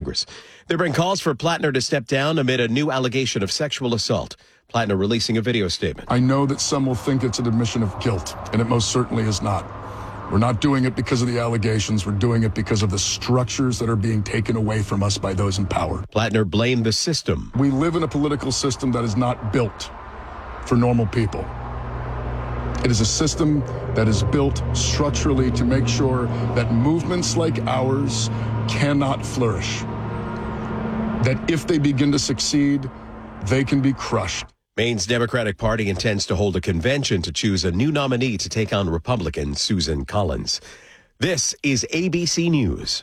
Congress. There have been calls for Plattner to step down amid a new allegation of sexual assault. Plattner releasing a video statement. I know that some will think it's an admission of guilt, and it most certainly is not. We're not doing it because of the allegations. We're doing it because of the structures that are being taken away from us by those in power. Plattner blamed the system. We live in a political system that is not built for normal people. It is a system that is built structurally to make sure that movements like ours cannot flourish. That if they begin to succeed, they can be crushed. Maine's Democratic Party intends to hold a convention to choose a new nominee to take on Republican Susan Collins. This is ABC News.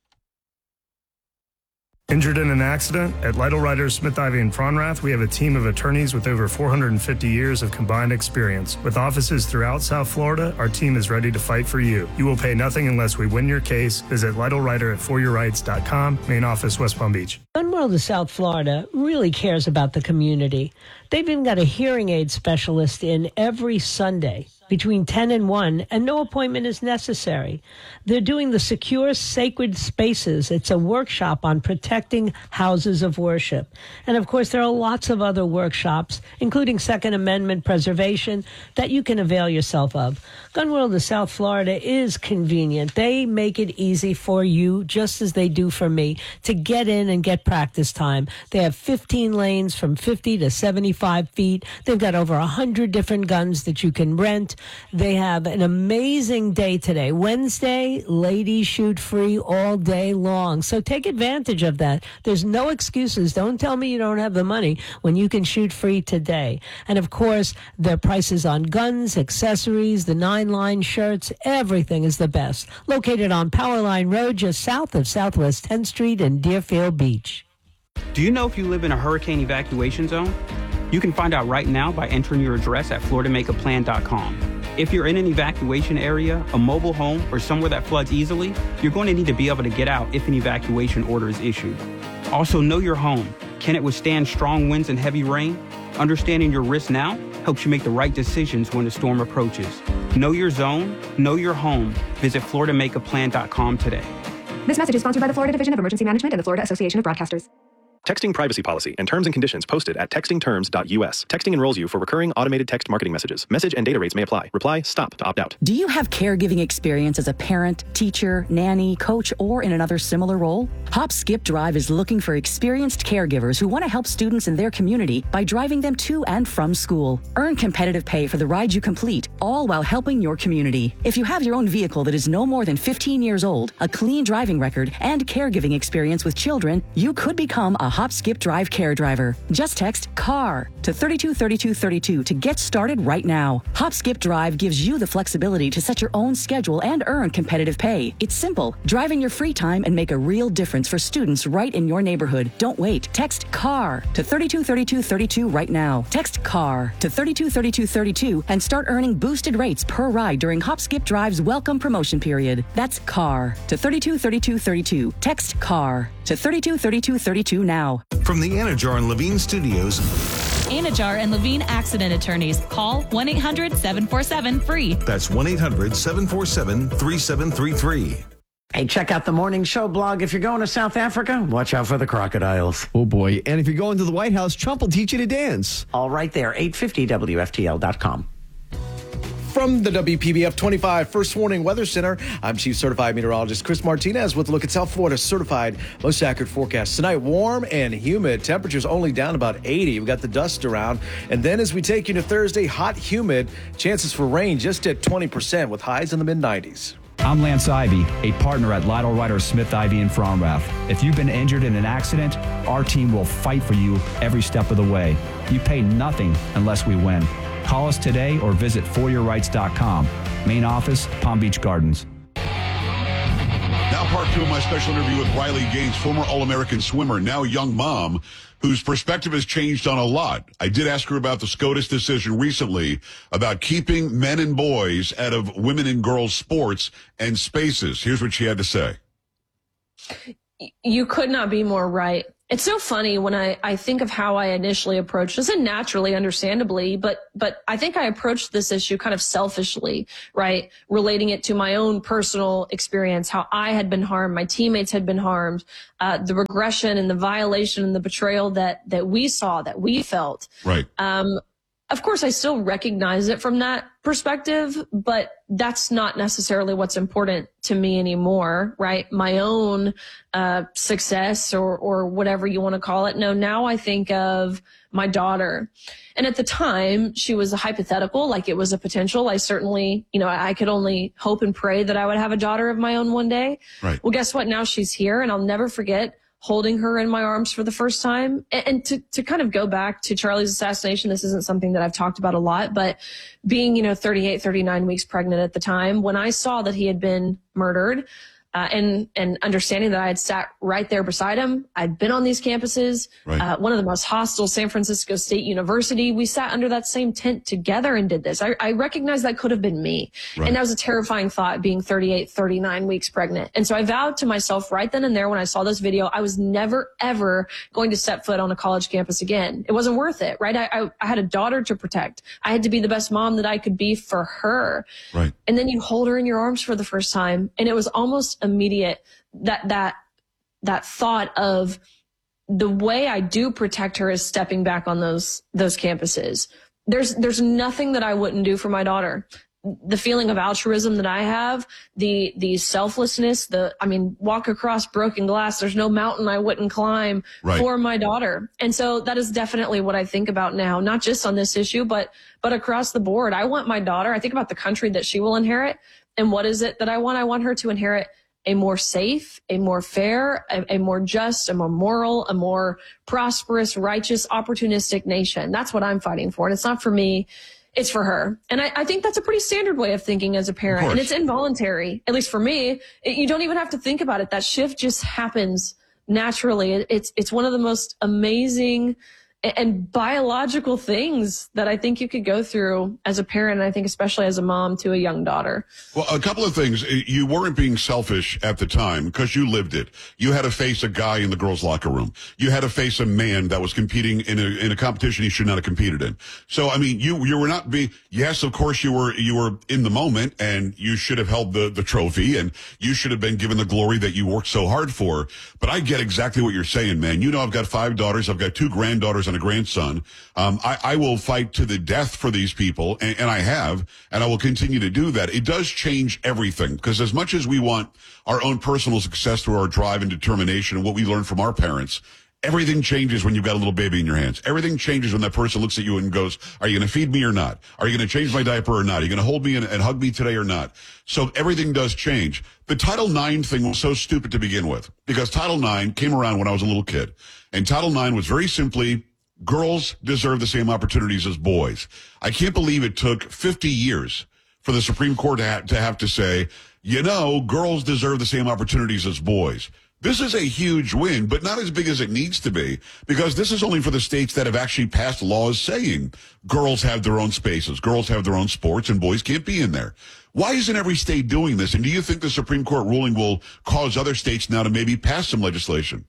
Injured in an accident? At Lytle Writers, Smith, Ivy, and Fronrath, we have a team of attorneys with over 450 years of combined experience. With offices throughout South Florida, our team is ready to fight for you. You will pay nothing unless we win your case. Visit Lytle Writer at foryourrights.com. Main office, West Palm Beach. Gun World of South Florida really cares about the community. They've even got a hearing aid specialist in every Sunday between 10 and 1, and no appointment is necessary. They're doing the Secure Sacred Spaces. It's a workshop on protecting houses of worship. And, of course, there are lots of other workshops, including Second Amendment preservation, that you can avail yourself of. Gun World of South Florida is convenient. They make it easy for you, just as they do for me, to get in and get practice time. They have 15 lanes from 50 to 75 feet. They've got over 100 different guns that you can rent. They have an amazing day today. Wednesday, ladies shoot free all day long. So take advantage of that. There's no excuses. Don't tell me you don't have the money when you can shoot free today. And, of course, their prices on guns, accessories, the 9-line shirts, everything is the best. Located on Powerline Road, just south of Southwest 10th Street in Deerfield Beach. Do you know if you live in a hurricane evacuation zone? You can find out right now by entering your address at floridamakeaplan.com. If you're in an evacuation area, a mobile home, or somewhere that floods easily, you're going to need to be able to get out if an evacuation order is issued. Also, know your home. Can it withstand strong winds and heavy rain? Understanding your risk now helps you make the right decisions when the storm approaches. Know your zone, know your home. Visit floridamakeaplan.com today. This message is sponsored by the Florida Division of Emergency Management and the Florida Association of Broadcasters. Texting privacy policy and terms and conditions posted at textingterms.us. Texting enrolls you for recurring automated text marketing messages. Message and data rates may apply. Reply STOP to opt out. Do you have caregiving experience as a parent, teacher, nanny, coach, or in another similar role? Hop Skip Drive is looking for experienced caregivers who want to help students in their community by driving them to and from school. Earn competitive pay for the ride you complete, all while helping your community. If you have your own vehicle that is no more than 15 years old, a clean driving record, and caregiving experience with children, you could become a Hop Skip Drive care driver. Just text CAR to 323232 to get started right now. Hop Skip Drive gives you the flexibility to set your own schedule and earn competitive pay. It's simple. Drive in your free time and make a real difference for students right in your neighborhood. Don't wait. Text CAR to 323232 right now. Text CAR to 323232 and start earning boosted rates per ride during Hop Skip Drive's welcome promotion period. That's CAR to 323232. Text CAR to 323232 now. From the Anajar and Levine Studios. Anajar and Levine Accident Attorneys. Call 1-800-747-FREE. That's 1-800-747-3733. Hey, check out the Morning Show blog. If you're going to South Africa, watch out for the crocodiles. Oh, boy. And if you're going to the White House, Trump will teach you to dance. All right there, 850WFTL.com. From the WPBF 25 First Warning Weather Center, I'm Chief Certified Meteorologist Chris Martinez with a look at South Florida's certified most accurate forecast. Tonight, warm and humid. Temperatures only down about 80. We've got the dust around. And then as we take you to Thursday, hot, humid. Chances for rain just at 20% with highs in the mid-90s. I'm Lance Ivy, a partner at Lytle Writers Smith, Ivy, and Fronrath. If you've been injured in an accident, our team will fight for you every step of the way. You pay nothing unless we win. Call us today or visit foryourrights.com. Main office, Palm Beach Gardens. Now part two of my special interview with Riley Gaines, former All-American swimmer, now young mom, whose perspective has changed on a lot. I did ask her about the SCOTUS decision recently about keeping men and boys out of women and girls sports and spaces. Here's what she had to say. You could not be more right. It's so funny when I think of how I initially approached this, and naturally, understandably, but I think I approached this issue kind of selfishly, right? Relating it to my own personal experience, how I had been harmed, my teammates had been harmed, the regression and the violation and the betrayal that we saw, that we felt. Right. Of course, I still recognize it from that perspective, but that's not necessarily what's important to me anymore, right? My own success or whatever you want to call it. No, now I think of my daughter. And at the time, she was a hypothetical, like it was a potential. I certainly, I could only hope and pray that I would have a daughter of my own one day. Right. Well, guess what? Now she's here, and I'll never forget holding her in my arms for the first time. And to kind of go back to Charlie's assassination, this isn't something that I've talked about a lot, but being, 38, 39 weeks pregnant at the time, when I saw that he had been murdered, and understanding that I had sat right there beside him. I'd been on these campuses, right. One of the most hostile, San Francisco State University. We sat under that same tent together and did this. I recognized that could have been me. Right. And that was a terrifying thought, being 38, 39 weeks pregnant. And so I vowed to myself right then and there when I saw this video, I was never, ever going to set foot on a college campus again. It wasn't worth it, right? I had a daughter to protect. I had to be the best mom that I could be for her. Right. And then you hold her in your arms for the first time. And it was almost immediate that thought of the way I do protect her is stepping back on those campuses. There's nothing that I wouldn't do for my daughter. The feeling of altruism that I have, the selflessness, walk across broken glass. There's no mountain I wouldn't climb right. for my daughter. And so that is definitely what I think about now, not just on this issue, but across the board. I want my daughter, I think about the country that she will inherit. And what is it that I want? I want her to inherit a more safe, a more fair, a more just, a more moral, a more prosperous, righteous, opportunistic nation. That's what I'm fighting for. And it's not for me. It's for her. And I think that's a pretty standard way of thinking as a parent. And it's involuntary, at least for me. You don't even have to think about it. That shift just happens naturally. It's one of the most amazing and biological things that I think you could go through as a parent, and I think especially as a mom to a young daughter. Well, a couple of things. You weren't being selfish at the time because you lived it. You had to face a guy in the girls' locker room. You had to face a man that was competing in a competition he should not have competed in. So, you were not being, yes, of course you were in the moment and you should have held the trophy and you should have been given the glory that you worked so hard for. But I get exactly what you're saying, man. I've got 5 daughters. I've got 2 granddaughters and a grandson. I will fight to the death for these people, and I have, and I will continue to do that. It does change everything, because as much as we want our own personal success through our drive and determination and what we learned from our parents, everything changes when you've got a little baby in your hands. Everything changes when that person looks at you and goes, are you going to feed me or not? Are you going to change my diaper or not? Are you going to hold me and hug me today or not? So everything does change. The Title IX thing was so stupid to begin with, because Title IX came around when I was a little kid. And Title IX was very simply, girls deserve the same opportunities as boys. I can't believe it took 50 years for the Supreme Court to have to say, girls deserve the same opportunities as boys. This is a huge win, but not as big as it needs to be, because this is only for the states that have actually passed laws saying girls have their own spaces, girls have their own sports, and boys can't be in there. Why isn't every state doing this? And do you think the Supreme Court ruling will cause other states now to maybe pass some legislation?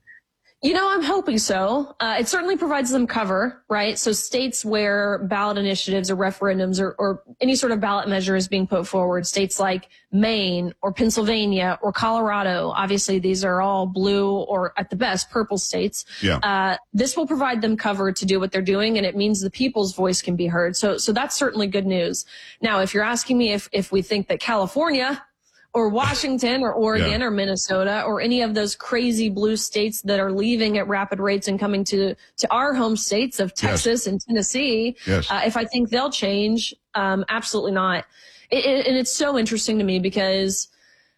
I'm hoping so. It certainly provides them cover, right? So states where ballot initiatives or referendums or any sort of ballot measure is being put forward, states like Maine or Pennsylvania or Colorado, obviously these are all blue or at the best purple states. Yeah. This will provide them cover to do what they're doing, and it means the people's voice can be heard. So that's certainly good news. Now, if you're asking me if we think that California or Washington or Oregon or Minnesota or any of those crazy blue states that are leaving at rapid rates and coming to our home states of Texas and Tennessee, if I think they'll change, absolutely not. And it's so interesting to me because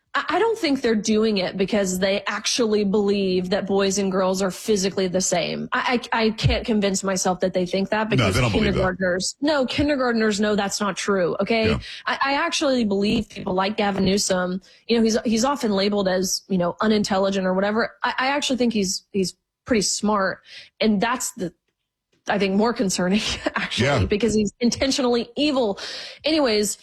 I don't think they're doing it because they actually believe that boys and girls are physically the same. I can't convince myself that they think that, because kindergartners know that's not true. Okay. Yeah. I actually believe people like Gavin Newsom, he's often labeled as, unintelligent or whatever. I actually think he's pretty smart. And that's I think more concerning actually, because he's intentionally evil. Anyways,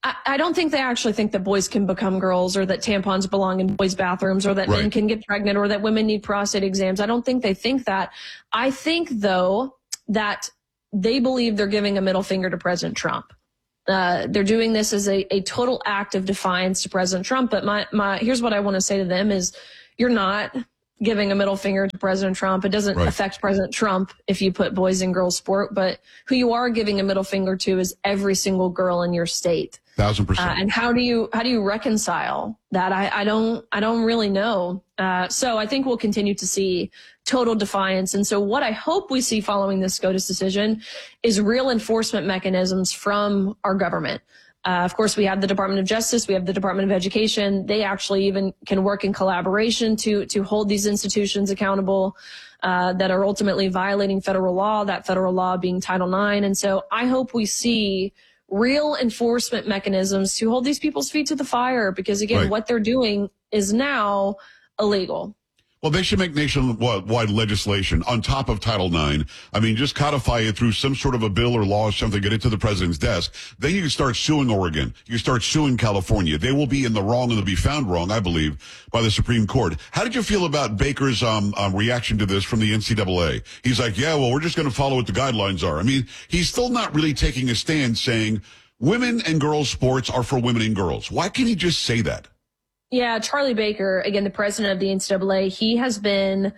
I don't think they actually think that boys can become girls, or that tampons belong in boys' bathrooms, or that men can get pregnant, or that women need prostate exams. I don't think they think that. I think, though, that they believe they're giving a middle finger to President Trump. They're doing this as a total act of defiance to President Trump. But here's what I want to say to them is, you're not giving a middle finger to President Trump. It doesn't affect President Trump if you put boys and girls sport, but who you are giving a middle finger to is every single girl in your state. 1,000%. And how do you reconcile that? I don't really know. So I think we'll continue to see total defiance. And so what I hope we see following this SCOTUS decision is real enforcement mechanisms from our government. Of course, we have the Department of Justice, we have the Department of Education. They actually even can work in collaboration to hold these institutions accountable that are ultimately violating federal law, that federal law being Title IX. And so I hope we see real enforcement mechanisms to hold these people's feet to the fire, because, again, what they're doing is now illegal. Well, they should make nationwide legislation on top of Title IX. I mean, just codify it through some sort of a bill or law or something, get it to the president's desk. Then you can start suing Oregon. You start suing California. They will be in the wrong and they'll be found wrong, I believe, by the Supreme Court. How did you feel about Baker's reaction to this from the NCAA? He's like, yeah, well, we're just going to follow what the guidelines are. I mean, he's still not really taking a stand saying women and girls sports are for women and girls. Why can't he just say that? Yeah, Charlie Baker, again, the president of the NCAA, he has been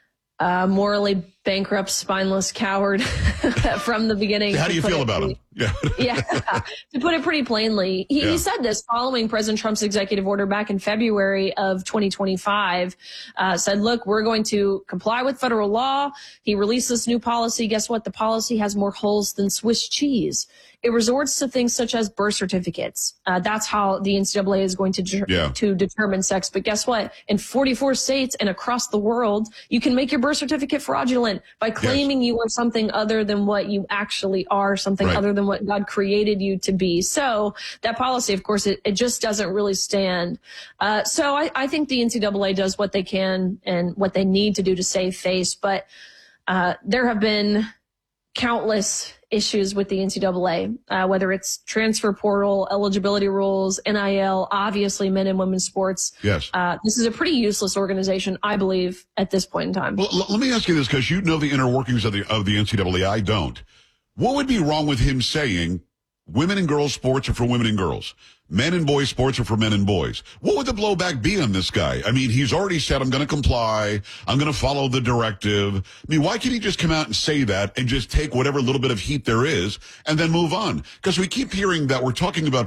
morally bankrupt, spineless coward from the beginning. How do you feel about him? Yeah, to put it pretty plainly, he said this following President Trump's executive order back in February of 2025, said, look, we're going to comply with federal law. He released this new policy. Guess what? The policy has more holes than Swiss cheese. It resorts to things such as birth certificates. That's how the NCAA is going to determine sex. But guess what? In 44 states and across the world, you can make your birth certificate fraudulent by claiming you are something other than what you actually are, something other than what God created you to be. So that policy, of course, it just doesn't really stand. So I think the NCAA does what they can and what they need to do to save face. But there have been countless issues with the NCAA, whether it's transfer portal, eligibility rules, NIL, obviously men and women's sports. Yes. This is a pretty useless organization, I believe, at this point in time. Well, let me ask you this, because you know the inner workings of the NCAA. I don't. What would be wrong with him saying women and girls sports are for women and girls, men and boys sports are for men and boys? What would the blowback be on this guy? I mean, he's already said, I'm going to comply. I'm going to follow the directive. I mean, why can't he just come out and say that and just take whatever little bit of heat there is and then move on? Because we keep hearing that we're talking about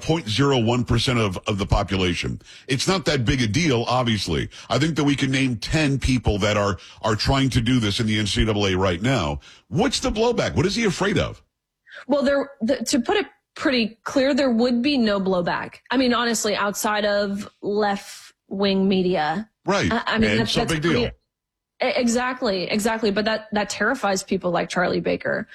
0.01% of the population. It's not that big a deal, obviously. I think that we can name 10 people that are trying to do this in the NCAA right now. What's the blowback? What is he afraid of? Well, to put it pretty clear, there would be no blowback. I mean, honestly, outside of left-wing media. Right. I mean, that's no big deal. Exactly. But that terrifies people like Charlie Baker.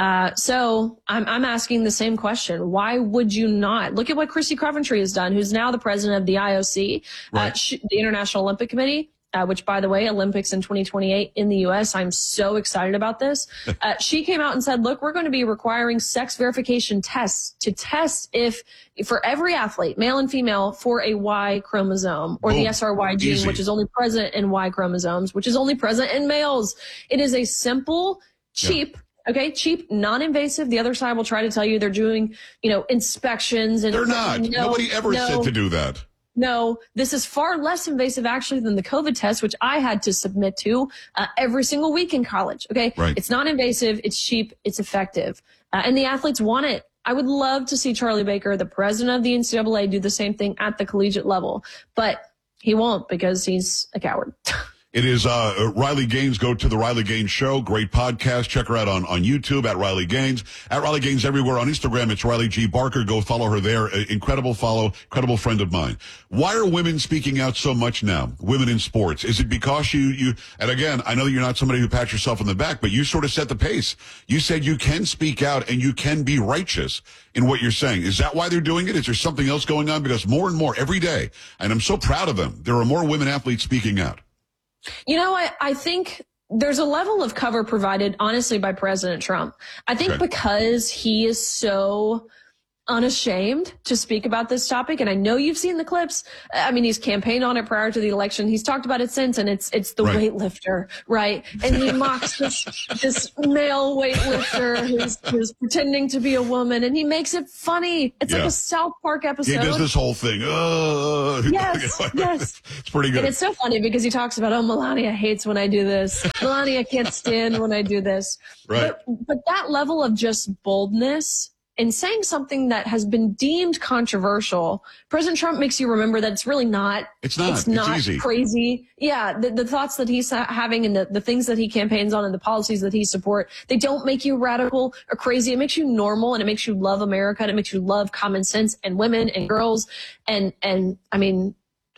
So I'm asking the same question. Why would you not? Look at what Christy Coventry has done, who's now the president of the IOC, the International Olympic Committee. Which, by the way, Olympics in 2028 in the U.S. I'm so excited about this. She came out and said, look, we're going to be requiring sex verification tests to test if for every athlete, male and female, for a Y chromosome or the SRY gene, which is only present in Y chromosomes, which is only present in males. It is a simple, cheap, cheap, non-invasive. The other side will try to tell you they're doing, inspections. And they're not. Nobody ever said to do that. No, this is far less invasive actually than the COVID test, which I had to submit to every single week in college. Okay. Right. It's not invasive. It's cheap. It's effective. And the athletes want it. I would love to see Charlie Baker, the president of the NCAA, do the same thing at the collegiate level, but he won't because he's a coward. It is Riley Gaines. Go to the Riley Gaines Show. Great podcast. Check her out on YouTube at Riley Gaines. At Riley Gaines everywhere. On Instagram, it's Riley G. Barker. Go follow her there. Incredible follow. Incredible friend of mine. Why are women speaking out so much now? Women in sports. Is it because you, and again, I know you're not somebody who pats yourself on the back, but you sort of set the pace. You said you can speak out and you can be righteous in what you're saying. Is that why they're doing it? Is there something else going on? Because more and more every day, and I'm so proud of them, there are more women athletes speaking out. I think there's a level of cover provided, honestly, by President Trump. I think because he is so unashamed to speak about this topic. And I know you've seen the clips. I mean, he's campaigned on it prior to the election. He's talked about it since, and it's the weightlifter, right? And he mocks this male weightlifter who's pretending to be a woman, and he makes it funny. It's like a South Park episode. He does this whole thing. Yes. It's pretty good. And it's so funny because he talks about, Melania hates when I do this. Melania can't stand when I do this. Right. But that level of just boldness and saying something that has been deemed controversial, President Trump makes you remember that it's really not. It's not. It's not easy. Crazy. Yeah, the thoughts that he's having and the things that he campaigns on and the policies that he support, they don't make you radical or crazy. It makes you normal, and it makes you love America, and it makes you love common sense and women and girls. And I mean,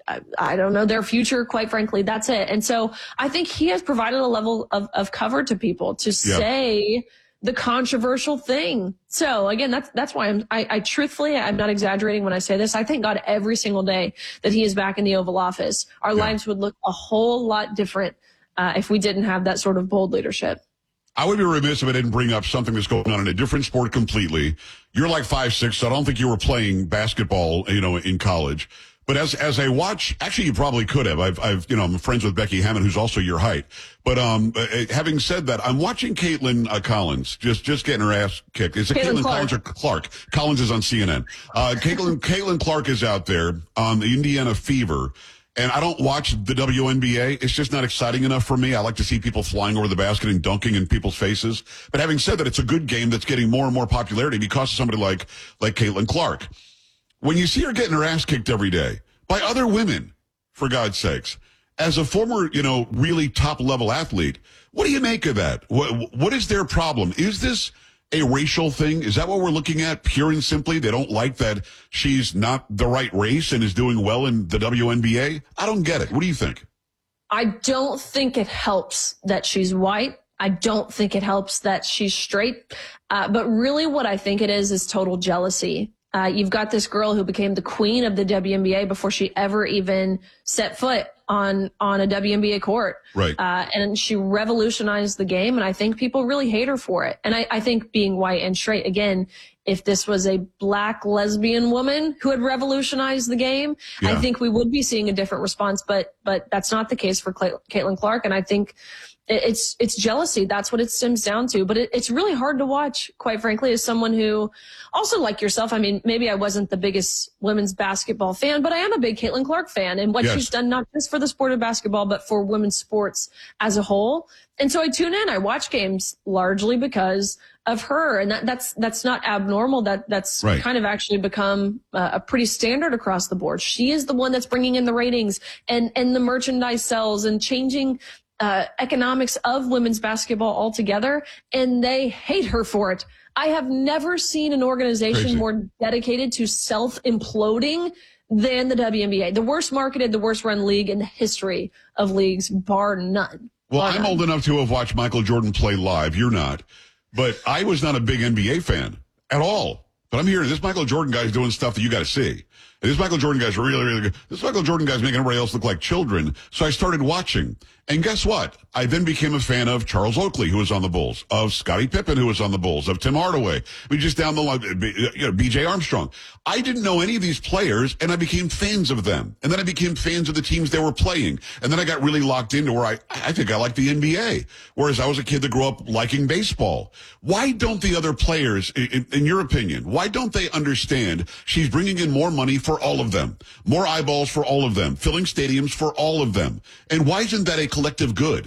I don't know their future, quite frankly. That's it. And so I think he has provided a level of cover to people to say the controversial thing. So again, that's why I truthfully, I'm not exaggerating when I say this. I thank God every single day that he is back in the Oval Office. Our lives would look a whole lot different if we didn't have that sort of bold leadership. I would be remiss if I didn't bring up something that's going on in a different sport completely. You're like 5'6", so I don't think you were playing basketball, in college. But as I watch, actually, you probably could have. I'm friends with Becky Hammond, who's also your height. But having said that, I'm watching Caitlin Collins just getting her ass kicked. Is it Caitlin Collins or Clark? Collins is on CNN. Caitlin Clark is out there on the Indiana Fever. And I don't watch the WNBA. It's just not exciting enough for me. I like to see people flying over the basket and dunking in people's faces. But having said that, it's a good game that's getting more and more popularity because of somebody like Caitlin Clark. When you see her getting her ass kicked every day by other women, for God's sakes, as a former, really top-level athlete, what do you make of that? What is their problem? Is this a racial thing? Is that what we're looking at, pure and simply? They don't like that she's not the right race and is doing well in the WNBA? I don't get it. What do you think? I don't think it helps that she's white. I don't think it helps that she's straight. But really what I think it is total jealousy. You've got this girl who became the queen of the WNBA before she ever even set foot on a WNBA court. Right. And she revolutionized the game, and I think people really hate her for it. And I think being white and straight, again, if this was a black lesbian woman who had revolutionized the game, I think we would be seeing a different response. But that's not the case for Caitlin Clark, and I think it's jealousy. That's what it stems down to. But it's really hard to watch, quite frankly, as someone who also, like yourself, I mean, maybe I wasn't the biggest women's basketball fan, but I am a big Caitlin Clark fan, and what she's done, not just for the sport of basketball, but for women's sports as a whole. And so I tune in, I watch games largely because of her. And that's not abnormal. That's kind of actually become a pretty standard across the board. She is the one that's bringing in the ratings and the merchandise sales and changing economics of women's basketball altogether, and they hate her for it. I have never seen an organization more dedicated to self-imploding than the WNBA. The worst marketed, the worst run league in the history of leagues, bar none. Well, I'm old enough to have watched Michael Jordan play live. You're not. But I was not a big NBA fan at all. But I'm hearing this Michael Jordan guy's doing stuff that you got to see. And this Michael Jordan guy's really, really good. This Michael Jordan guy's making everybody else look like children. So I started watching. And guess what? I then became a fan of Charles Oakley, who was on the Bulls, of Scottie Pippen, who was on the Bulls, of Tim Hardaway. Just down the line, B.J. Armstrong. I didn't know any of these players, and I became fans of them. And then I became fans of the teams they were playing. And then I got really locked into where I think I like the NBA, whereas I was a kid that grew up liking baseball. Why don't the other players, in your opinion, why don't they understand she's bringing in more money for all of them, more eyeballs for all of them, filling stadiums for all of them? And why isn't that a collective good?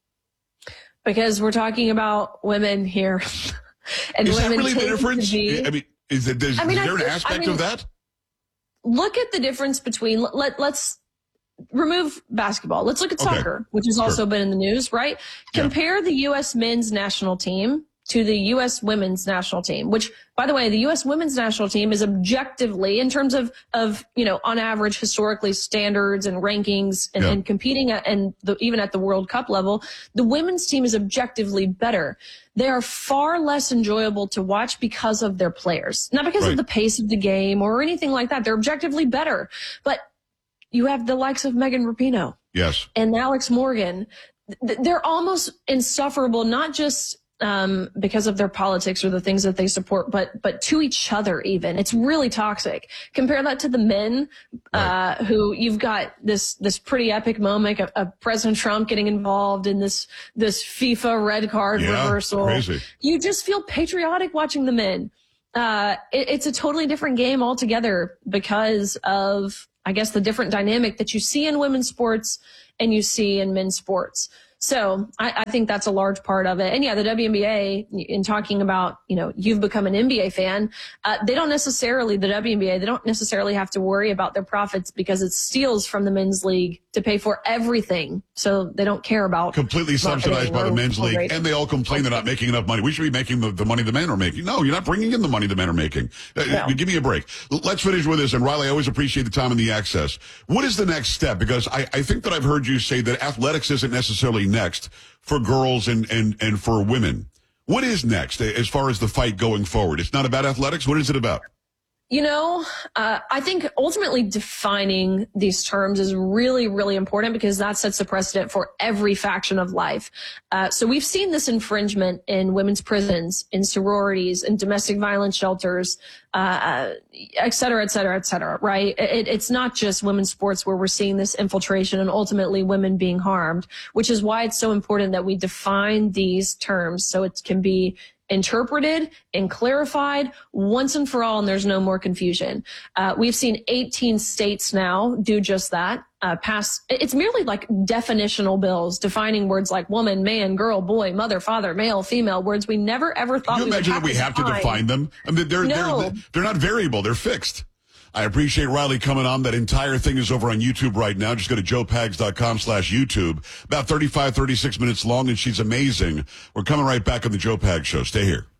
Because we're talking about women here. And is that women really the difference? I mean, is there an aspect of that? Look at the difference between, let's remove basketball. Let's look at soccer, which has also been in the news, right? Compare the U.S. men's national team to the U.S. women's national team, which, by the way, the U.S. women's national team is objectively, in terms of on average, historically standards and rankings and competing even at the World Cup level, the women's team is objectively better. They are far less enjoyable to watch because of their players, not because of the pace of the game or anything like that. They're objectively better, but you have the likes of Megan Rapinoe, and Alex Morgan. They're almost insufferable, not just because of their politics or the things that they support, but to each other even. It's really toxic. Compare that to the men, who you've got this pretty epic moment of President Trump getting involved in this FIFA red card reversal. Crazy. You just feel patriotic watching the men. It's a totally different game altogether because of, I guess, the different dynamic that you see in women's sports and you see in men's sports. So I think that's a large part of it. And yeah, the WNBA, in talking about, you've become an NBA fan, the WNBA, they don't necessarily have to worry about their profits because it steals from the men's league to pay for everything. So they don't care about completely subsidized by the men's league. And they all complain they're not making enough money. We should be making the money the men are making. No, you're not bringing in the money the men are making. No. Give me a break. Let's finish with this. And Riley, I always appreciate the time and the access. What is the next step? Because I think that I've heard you say that athletics isn't necessarily next for girls and for women. What is next as far as the fight going forward? It's not about athletics. What is it about? I think ultimately defining these terms is really, really important because that sets the precedent for every faction of life. So we've seen this infringement in women's prisons, in sororities, in domestic violence shelters, et cetera, et cetera, et cetera, right? It's not just women's sports where we're seeing this infiltration and ultimately women being harmed, which is why it's so important that we define these terms so it can be interpreted and clarified once and for all, and there's no more confusion. We've seen 18 states now do just that. It's merely like definitional bills defining words like woman, man, girl, boy, mother, father, male, female, words we never ever thought we would have to define. Can you imagine that we have to define them? I mean, they're not variable, they're fixed. I appreciate Riley coming on. That entire thing is over on YouTube right now. Just go to joepags.com/YouTube. About 36 minutes long, and she's amazing. We're coming right back on the Joe Pags Show. Stay here.